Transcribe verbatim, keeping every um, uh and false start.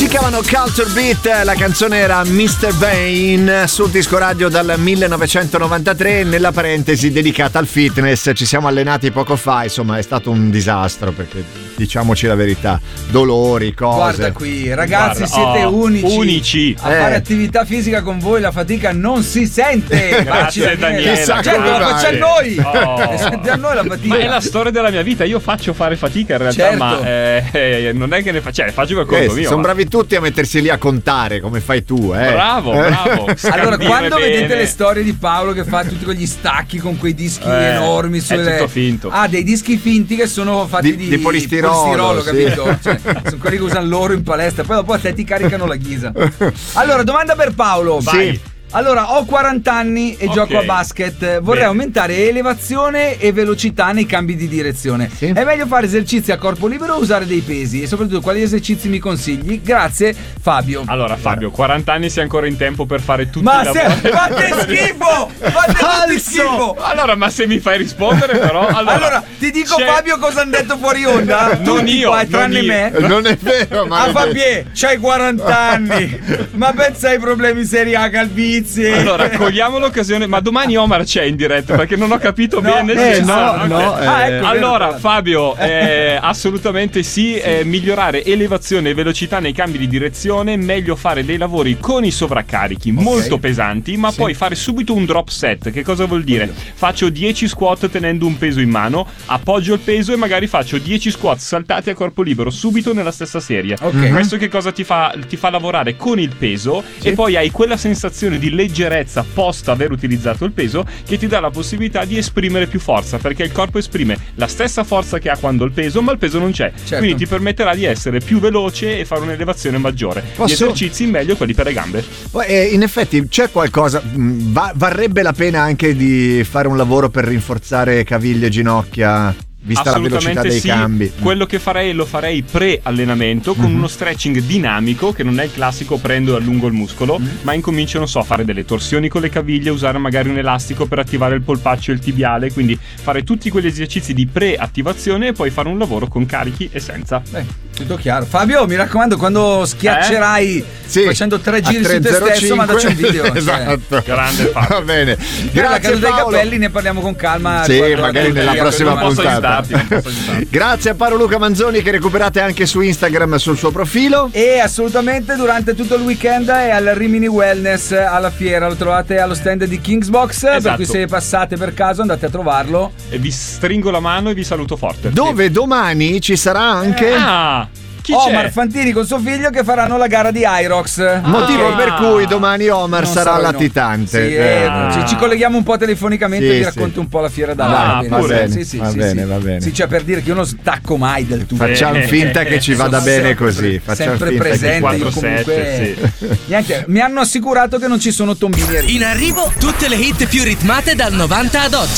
chiamano Culture Beat, la canzone era mister Bane sul disco radio dal millenovecentonovantatré, nella parentesi dedicata al fitness. Ci siamo allenati poco fa, insomma è stato un disastro perché diciamoci la verità, dolori, cose. Guarda qui ragazzi, Guarda, siete oh, unici unici a Eh. fare attività fisica con voi, la fatica non si sente. Grazie, Daniela. Chissà Certo, come la mai. faccia a noi. Oh. E sente a noi la fatica. Ma è la storia della mia vita, io faccio fare fatica in realtà, Certo. ma eh, eh, non è che ne faccio, cioè, faccio per conto Eh, mio. sono ma- bravi tutti a mettersi lì a contare come fai tu, eh. Bravo, Eh. bravo. Allora, Scandire quando bene. vedete le storie di Paolo che fa tutti quegli stacchi con quei dischi Eh, enormi è sulle... tutto finto. Ah, dei dischi finti che sono fatti Di- di, di polistirolo, sì. capito? Cioè, sono quelli che usano loro in palestra, poi dopo a te ti caricano la ghisa. Allora, domanda per Paolo. Vai. Sì. Allora, ho quaranta anni e Ok. gioco a basket. Vorrei Bene. aumentare elevazione e velocità nei cambi di direzione. Sì. È meglio fare esercizi a corpo libero o usare dei pesi? E soprattutto, quali esercizi mi consigli? Grazie, Fabio. Allora Fabio, quaranta anni sei ancora in tempo per fare tutti Ma i se lavori. fate schifo! Fate tutti Falso! schifo! Allora, ma se mi fai rispondere però, allora, Allora, ti dico c'è- Fabio cosa hanno detto fuori onda? Non Tutti io, qua, non tranne io. me. Eh, Non è vero, ma Ah Fabio, c'hai quaranta anni. Ma pensa ai problemi seri a calvizie. Allora, cogliamo l'occasione, ma domani Omar c'è in diretta perché non ho capito No, bene eh, se- no, ah, ok. no, eh. Ah, ecco, Allora vero. Fabio, eh, assolutamente sì, eh, migliorare elevazione e velocità nei cambi di direzione, meglio fare dei lavori con i sovraccarichi molto pesanti, ma poi fare subito un drop set. Che cosa vuol dire? Faccio dieci squat tenendo un peso in mano, appoggio il peso e magari faccio dieci squat saltati a corpo libero subito nella stessa serie. Ok. Questo che cosa ti fa? Ti fa lavorare con il peso e poi hai quella sensazione di leggerezza post aver utilizzato il peso che ti dà la possibilità di esprimere più forza, perché il corpo esprime la stessa forza che ha quando il peso, ma il peso non c'è. Certo. Quindi ti permetterà di essere più veloce e fare un'elevazione maggiore. Gli Posso- esercizi meglio quelli per le gambe. Poi, eh, in effetti c'è qualcosa, mh, va- varrebbe la pena anche di fare un lavoro per rinforzare caviglie e ginocchia, vista la velocità dei sì. cambi. Quello che farei lo farei pre-allenamento con uno stretching dinamico, che non è il classico prendo e allungo il muscolo, ma incomincio, non so, a fare delle torsioni con le caviglie, usare magari un elastico per attivare il polpaccio e il tibiale, quindi fare tutti quegli esercizi di pre-attivazione e poi fare un lavoro con carichi e senza. Beh, tutto chiaro. Fabio, mi raccomando, quando schiaccerai Sì, facendo tre a giri su te tre zero stesso, cinque. mandaci un video. cioè. Esatto. Grande Fabio. Va bene. Per la Grazie caduta dei Paolo. capelli ne parliamo con calma. Sì, riguardo magari la nella teoria, prossima quello- non posso puntata. aiutarti, non posso aiutarti. Grazie a Paolo Luca Manzoni, che recuperate anche su Instagram sul suo profilo. E assolutamente durante tutto il weekend è al Rimini Wellness alla fiera, lo trovate allo stand di Kingsbox, per Esatto. cui se passate per caso andate a trovarlo. E vi stringo la mano e vi saluto forte. Dove domani ci sarà anche Ah! Chi Omar c'è? Fantini con suo figlio che faranno la gara di Irox. motivo Ah. per cui domani Omar Non sarà sarò io. latitante. Sì, eh, Ah. ci, ci colleghiamo un po' telefonicamente Sì, e vi sì. racconto un po' la fiera da Ah, là. va bene, Sì, sì, va sì, bene, sì. va bene. Sì, cioè per dire che io non stacco mai del tutto. Facciamo Eh, finta che ci vada Sono bene sempre- così. Facciamo sempre finta che- presente, io quattro comunque sette, niente, mi hanno assicurato che non ci sono tombini a In arrivo tutte le hit più ritmate dal novanta ad oggi.